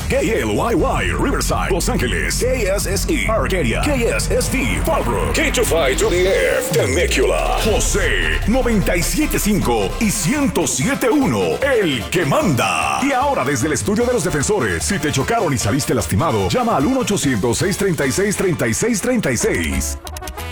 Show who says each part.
Speaker 1: KLYY, Riverside, Los Ángeles, KSSE, Arcadia, KSSD, Fallbrook, K252DF, Temecula, José, 97.5 y 107.1, el que manda. Y ahora desde el estudio de los defensores, si te chocaron y saliste lastimado, llama al 1-800-636-3636.